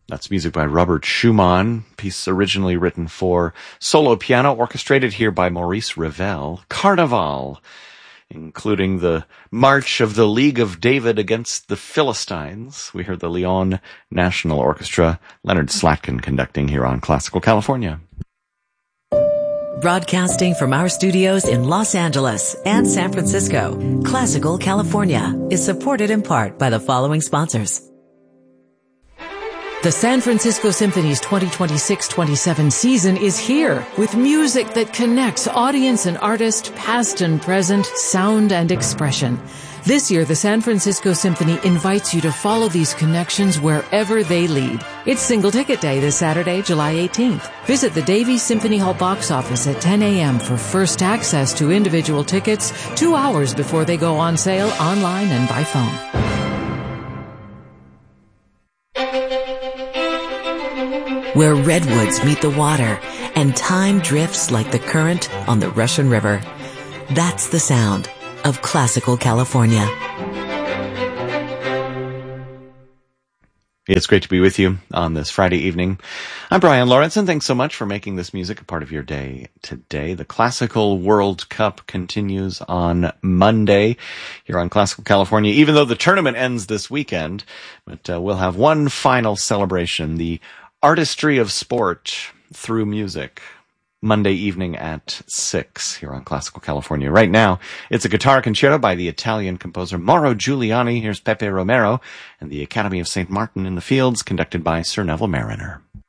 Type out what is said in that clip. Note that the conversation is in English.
That's music by Robert Schumann, piece originally written for solo piano, orchestrated here by Maurice Ravel. Carnival, including the March of the League of David against the Philistines. We heard the Lyon National Orchestra, Leonard Slatkin conducting here on Classical California. Broadcasting from our studios in Los Angeles and San Francisco, Classical California is supported in part by the following sponsors. The San Francisco Symphony's 2026-27 season is here with music that connects audience and artist, past and present, sound and expression. This year, the San Francisco Symphony invites you to follow these connections wherever they lead. It's Single Ticket Day this Saturday, July 18th. Visit the Davies Symphony Hall box office at 10 a.m. for first access to individual tickets 2 hours before they go on sale online and by phone. Where redwoods meet the water and time drifts like the current on the Russian River. That's the sound of Classical California. It's great to be with you on this Friday evening. I'm Brian Lawrence, and thanks so much for making this music a part of your day today. The Classical World Cup continues on Monday here on Classical California, even though the tournament ends this weekend. But we'll have one final celebration, the Artistry of Sport through Music, Monday evening at 6 here on Classical California. Right now, it's a guitar concerto by the Italian composer Mauro Giuliani. Here's Pepe Romero and the Academy of St. Martin in the Fields, conducted by Sir Neville Marriner.